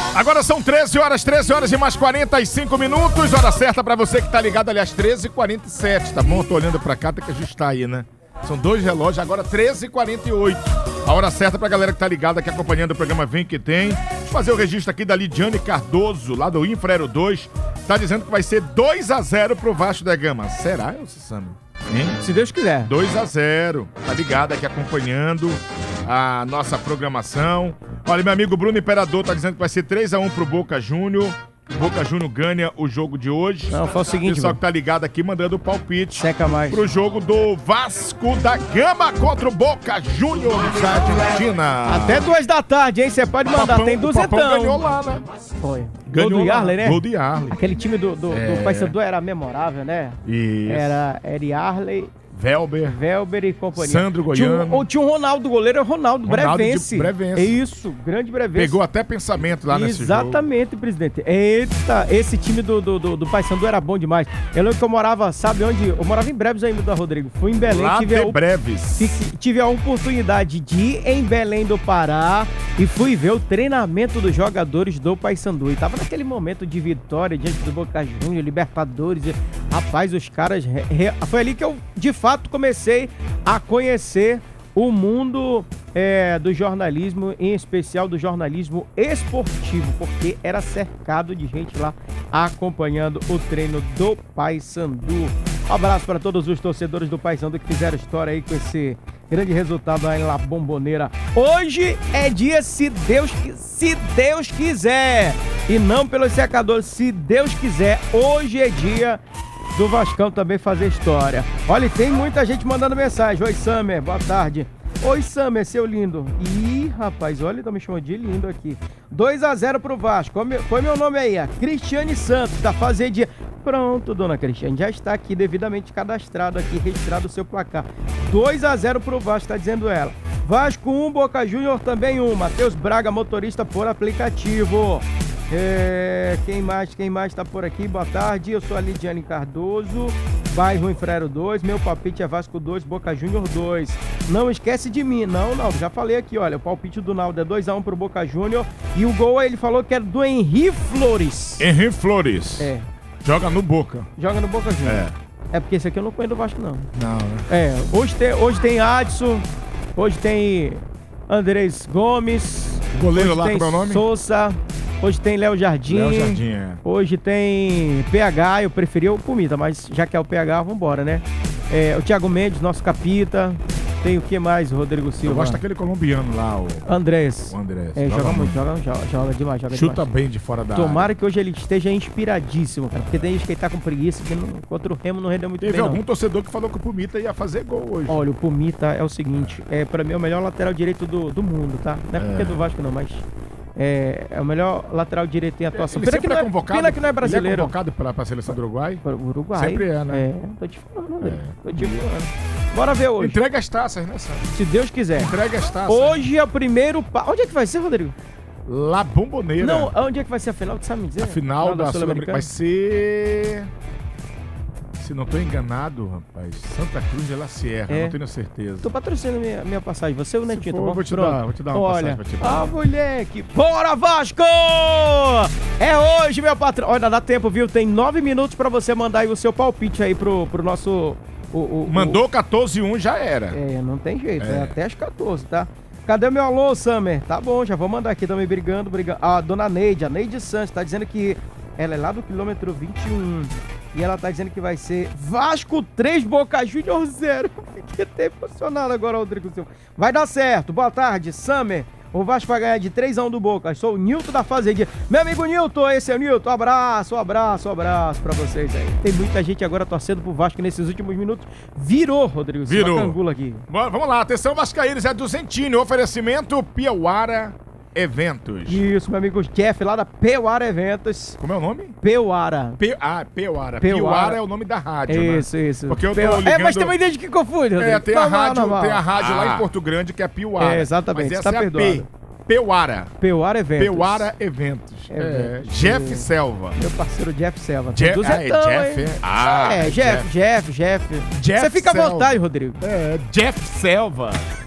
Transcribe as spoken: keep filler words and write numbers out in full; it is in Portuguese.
Agora são treze horas, treze horas e mais quarenta e cinco minutos. Hora certa pra você que tá ligado, aliás, treze e quarenta e sete, tá bom? Tô olhando pra cá, tem que ajustar aí, né? São dois relógios, agora treze e quarenta e oito. A hora certa pra galera que tá ligada aqui acompanhando o programa Vem Que Tem. Deixa eu fazer o registro aqui da Lidiane Cardoso, lá do Infra Aero dois. Tá dizendo que vai ser dois a zero pro Vasco da Gama. Será, Sam? Hein? Se Deus quiser. dois a zero. Tá ligado aqui acompanhando a nossa programação. Olha, meu amigo Bruno Imperador tá dizendo que vai ser três a um pro Boca Júnior. Boca Júnior ganha o jogo de hoje. Não, foi o seguinte, o pessoal mano. que tá ligado aqui mandando o palpite Seca mais. pro jogo do Vasco da Gama contra o Boca Júnior da Argentina. Até duas da tarde, hein? Você pode mandar, Papão, tem o duzentão. Papão ganhou lá, né? Foi. Ganhou Gol do Yarley, lá. né? Gol do Yarley. Aquele time do, do, É. do Paysandu era memorável, né? Isso. Era, era Yarley, Velber. Velber e companhia. Sandro Goiano. Tinha um, ou tinha um Ronaldo, o goleiro é o Ronaldo, Ronaldo de Brevense. Brevense. É isso, grande Brevense. Pegou até pensamento lá nesse jogo. Exatamente, presidente. Eita, esse time do, do, do, do Paysandu era bom demais. Eu lembro que eu morava, sabe onde? Eu morava em Breves ainda, da Rodrigo. Fui em Belém, Lá tive de a, Breves. tive- tive a oportunidade de ir em Belém do Pará e fui ver o treinamento dos jogadores do Paysandu. E tava naquele momento de vitória diante do Boca Juniors, Libertadores. E, rapaz, os caras... re- re- Foi ali que eu, de fato, comecei a conhecer o mundo é, do jornalismo, em especial do jornalismo esportivo, porque era cercado de gente lá acompanhando o treino do Paysandu. Um abraço para todos os torcedores do Paysandu que fizeram história aí com esse grande resultado aí na Bombonera. Hoje é dia, se Deus, qui- se Deus quiser, e não pelos secadores, se Deus quiser, hoje é dia do Vascão também fazer história. Olha, tem muita gente mandando mensagem. Oi, Samer, boa tarde. Oi, Samer, seu lindo. Ih, rapaz, olha, tá me chamando de lindo aqui. dois a zero pro Vasco. Põe meu- Põe meu nome aí, ó. Cristiane Santos, da Fazendinha. Pronto, dona Cristiane, já está aqui devidamente cadastrado aqui, registrado o seu placar. dois a zero pro Vasco, tá dizendo ela. Vasco um, Boca Júnior também um. Matheus Braga, motorista por aplicativo. É, quem mais, quem mais tá por aqui? Boa tarde, eu sou a Lidiane Cardoso, bairro Infra Aero dois, meu palpite é Vasco dois, Boca Júnior dois. Não esquece de mim, não, não, já falei aqui, olha, o palpite do Naldo é dois a um pro Boca Júnior e o gol ele falou que era do Henri Flores. Henri Flores. É, Joga no Boca. joga no Boca Júnior. É. É porque esse aqui eu não conheço do Vasco, não. Não, né? É, hoje tem, hoje tem Adson, hoje tem Andrés Gomes, O goleiro hoje lá, tem como é o nome? Souza, hoje tem Léo Jardim, Léo Jardim, é. hoje tem P H, eu preferia o Pumita, mas já que é o P H, vambora, né? É, o Thiago Mendes, nosso capita, tem o que mais, Rodrigo Silva? Eu gosto daquele colombiano lá, o, Andrés. o Andrés. É, joga, muito, joga, joga, joga demais, joga Chuta demais. bem de fora da Tomara área. que hoje ele esteja inspiradíssimo, cara, porque tem gente que tá com preguiça, que não, contra o Remo não rendeu muito Teve bem, algum não. torcedor que falou que o Pumita ia fazer gol hoje. Olha, o Pumita é o seguinte, é pra mim é o melhor lateral direito do, do mundo, tá? Não é porque é do Vasco não, mas é, é o melhor lateral direito em atuação. Ele Pena que, sempre não é é, convocado. pena que não é Ele é brasileiro. convocado pra, pra seleção do Uruguai. Para o Uruguai. Sempre é, né? É, tô te falando, né? Tô te falando. Bora ver hoje. Entrega as taças, né, Sandro? Se Deus quiser. Entrega as taças. Hoje é o primeiro... Pa... Onde é que vai ser, Rodrigo? La Bombonera. Não, onde é que vai ser a final? Tu sabe me dizer? A final da Sul-Americana vai ser... Se não tô enganado, rapaz, Santa Cruz de la Sierra, É. não tenho certeza. Tô patrocinando minha, minha passagem. Você ou o Netinho, tá for, bom? vou te Pronto. dar, vou te dar uma Olha, passagem pra te dar. ah, moleque. Bora, Vasco! É hoje, meu patrão. Olha, dá tempo, viu? Tem nove minutos pra você mandar aí o seu palpite aí pro, pro nosso... O, o, Mandou quatorze e um, já era. É, não tem jeito, é, É. até as quatorze, tá? Cadê o meu alô, Samer? Tá bom, já vou mandar aqui, também brigando, brigando. Ah, dona Neide, a Neide Santos, tá dizendo que ela é lá do quilômetro vinte e um. E ela tá dizendo que vai ser Vasco três, Boca Júnior zero. Fiquei até emocionado agora, Rodrigo Silva. Vai dar certo. Boa tarde, Samer. O Vasco vai ganhar de três a um do Boca. Sou o Nilton da Fazendinha. Meu amigo Nilton, esse é o Nilton. Abraço, abraço, abraço pra vocês aí. Tem muita gente agora torcendo pro Vasco nesses últimos minutos. Virou, Rodrigo Silva. Virou. Cangula aqui. Bora, vamos lá, atenção Vascaínos, é duzentinho, oferecimento Piauara Eventos. Isso, meu amigo Jeff, lá da Peuara Eventos. Como é o nome? Peuara. Pe... Ah, Peuara. Peuara. Peuara é o nome da rádio, Isso, né? isso. Porque eu tô Peu- ligando... É, mas tem uma ideia de que confunde, Rodrigo. É, tem a Normal, rádio, normal. tem a rádio lá Ah. em Porto Grande que é Piauara. É, exatamente, Mas tá essa é a perdoado. P. Peuara. Peuara Eventos. Peuara Eventos. É. Eventos. Jeff Selva. Meu parceiro Jeff Selva. Je- Duzentão, ah, é Jeff, hein? é? Ah, é, Jeff, Jeff, Jeff. Jeff Você fica à Selva. vontade, Rodrigo. É, Jeff Selva.